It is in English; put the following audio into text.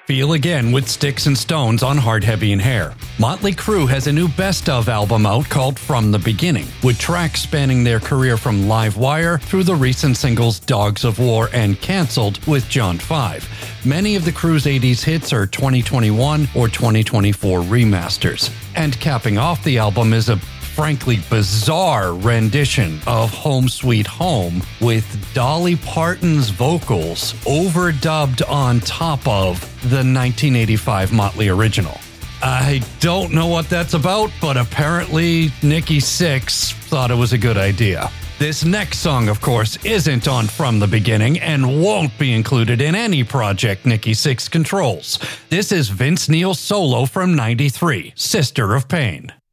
Feel again with Sticks and Stones on Hard, Heavy, and Hair. Motley Crue has a new best of album out called From the Beginning, with tracks spanning their career from Live Wire through the recent singles Dogs of War and Cancelled with John 5. Many of the Crue's 80s hits are 2021 or 2024 remasters. And capping off the album is a frankly bizarre rendition of Home Sweet Home with Dolly Parton's vocals overdubbed on top of the 1985 Motley original. I don't know what that's about, but apparently Nikki Sixx thought it was a good idea. This next song, of course, isn't on From the Beginning and won't be included in any project Nikki Sixx controls. This is Vince Neil's solo from '93, Sister of Pain.